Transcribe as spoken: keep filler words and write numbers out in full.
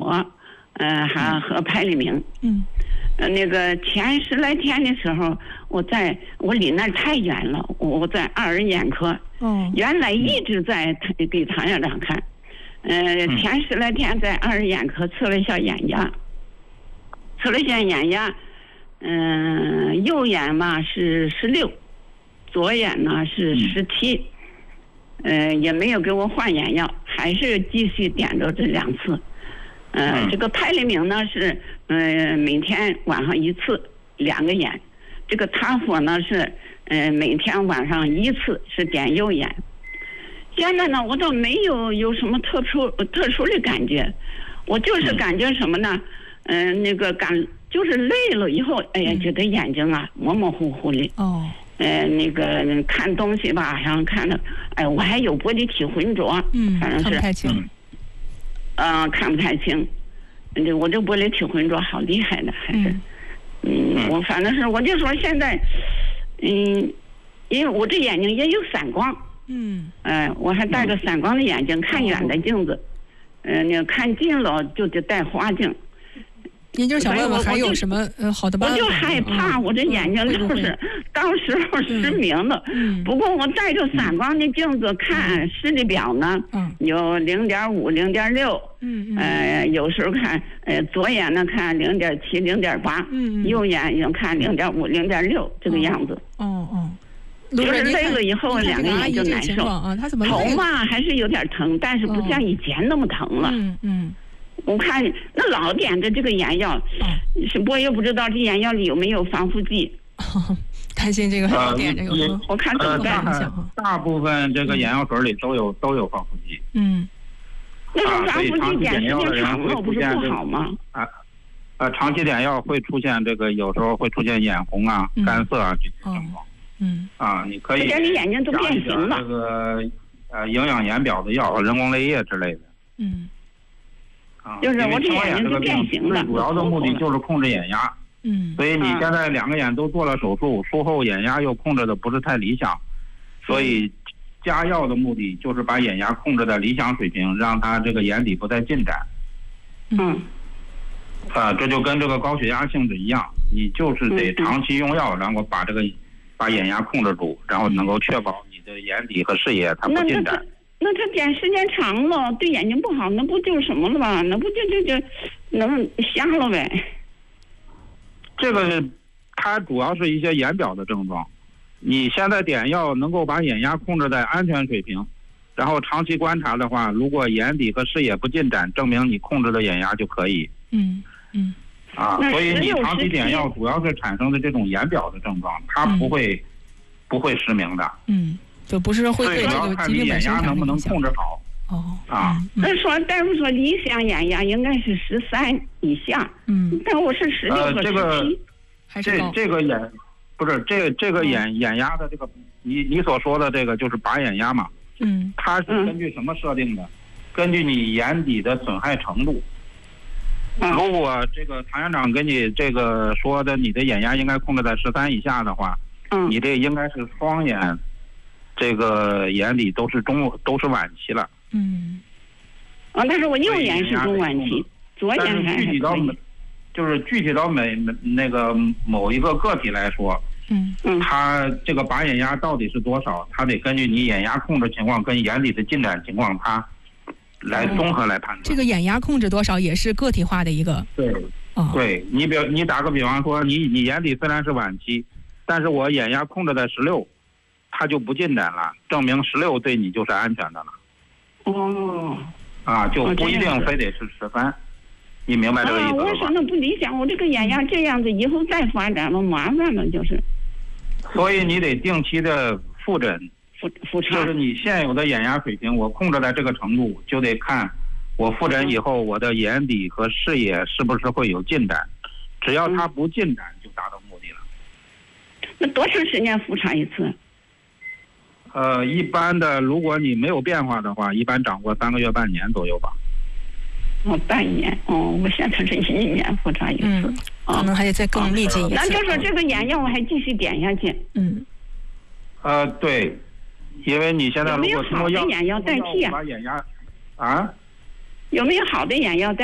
膜，呃，还和派利明。 嗯。 呃，那个前十来天的时候，我在我离那儿太远了，我在二人眼科。 哦。 原来一直在给唐院长看，呃，前十来天在二人眼科测了一下眼压，测了一下眼压，嗯、呃，右眼嘛是十六，左眼呢是十七，呃，也没有给我换眼药，还是继续点着这两次。呃， 嗯、 这个派利明呢是，呃，每天晚上一次，两个眼。这个他佛呢是，呃，每天晚上一次，是点右眼。现在呢，我倒没有有什么特殊特殊的感觉，我就是感觉什么呢？嗯、呃，那个感就是累了以后，哎呀，觉得眼睛啊模模糊糊的。 哦。 呃，那个看东西吧，好像看的，哎，我还有玻璃体浑浊， 嗯， 反正是看不太清。 嗯、呃，看不太清。这我这玻璃体浑浊好厉害的，还是，嗯，嗯我反正是我就说现在，嗯，因为我这眼睛也有散光， 嗯， 哎、呃，我还戴着散光的眼镜，看远的镜子，呃，那个看近了就得戴花镜。 您就想问问还有什么呃好的办法？ 我就害怕我这眼睛就是到时候失明了。 嗯。 不过我戴着散光的镜子看视力表呢， 嗯， 有零点五、零点六。 嗯嗯。 呃，有时候看呃左眼呢看零点七、零点八， 嗯， 右眼又看零点五、零点六这个样子。 哦哦。 就是累了以后两个眼就难受啊，他怎么头嘛还是有点疼，但是不像以前那么疼了。 嗯嗯。 我看那老点的这个眼药，是我也不知道这眼药里有没有防腐剂。 担心这个老点这个， 呃、 我看怎么办？ 大, 大部分这个眼药水里都有、嗯、都有防腐剂。 嗯。 那个防腐剂点时间长了不是不好吗？ 啊，呃，长期点药会出现这个，有时候会出现眼红啊、 嗯、 干涩啊这些症状。 嗯。 啊，你可以加你眼睛都变形了。 这个呃营养眼表的药、人工泪液之类的。 嗯。 啊， 就是我这眼睛就变形了。 最主要的目的就是控制眼压。 嗯。 所以你现在两个眼都做了手术，术后眼压又控制的不是太理想，所以加药的目的就是把眼压控制在理想水平，让它这个眼底不再进展。 嗯。 啊，这就跟这个高血压性质一样，你就是得长期用药，然后把这个把眼压控制住，然后能够确保你的眼底和视野它不进展。 那他点时间长了，对眼睛不好，那不就什么了吧？那不就就就能瞎了呗？ 这个它主要是一些眼表的症状。你现在点药能够把眼压控制在安全水平，然后长期观察的话，如果眼底和视野不进展，证明你控制的眼压就可以。 嗯嗯。 啊，所以你长期点药主要是产生的这种眼表的症状，它不会、嗯、不会失明的。 嗯。就不是会对这个疾病本身能不能控制好哦啊？ 那说大夫说理想眼压应该是十三以下， 嗯， 但我是十六和十七， 还是高？ 这这个眼不是这这个眼、嗯、眼压的这个，你你所说的这个就是拔眼压嘛？ 嗯， 它是根据什么设定的？嗯、根据你眼底的损害程度。 嗯、 如果这个唐院长跟你这个说的，你的眼压应该控制在十三以下的话， 嗯， 你这应该是双眼。这个眼底都是中都是晚期了。 嗯。 啊，但是我右眼是中晚期，左眼还具体到就是具体到每那个某一个个体来说， 嗯嗯， 它这个拔眼压到底是多少？它得根据你眼压控制情况跟眼底的进展情况，它来综合来判断。 嗯、这个眼压控制多少也是个体化的一个。 对。 哦、 对你比你打个比方说，你你眼底虽然是晚期，但是我眼压控制在十六。它就不进展了，证明十六对你就是安全的了。 哦， 啊，就不一定非得是十三，你明白这个意思吗？ 啊，我说那不理想，我这个眼压这样子，以后再发展了麻烦了，就是。 所以你得定期的复诊， 复复查。 就是你现有的眼压水平，我控制在这个程度，就得看我复诊以后，我的眼底和视野是不是会有进展。只要它不进展，就达到目的了。 那多长时间复查一次？ 呃，一般的，如果你没有变化的话，一般掌握三个月、半年左右吧。 哦，半年哦，我现在是一年复查一次， 嗯，可能还得再更密集一次。 那就说这个眼药我还继续点下去。 嗯。 呃，对，因为你现在如果通过药有没有好的眼药代替啊？ 把眼压啊？ 有没有好的眼药代替？